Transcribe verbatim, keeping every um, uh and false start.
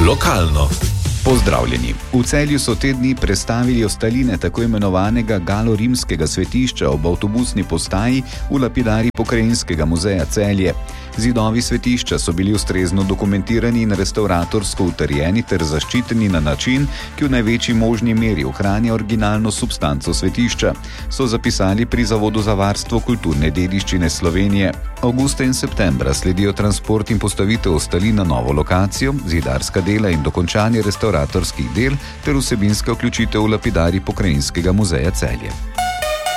Lokalno. Pozdravljeni. V Celju so te dni prestavili ostaline tako imenovanega galo-rimskega svetišča ob avtobusni postaji v lapidari Pokrajinskega muzeja Celje. Zidovi svetišča so bili ustrezno dokumentirani in restavratorsko utrjeni ter zaščiteni na način, ki v največji možni meri ohranja originalno substanco svetišča, so zapisali pri Zavodu za varstvo kulturne dediščine Slovenije. Avgusta in septembra sledijo transport in postavitev ostalin na novo lokacijo, zidarska dela in dokončanje restauratorskih del ter vsebinska vključitev v lapidari Pokrajinskega muzeja Celje.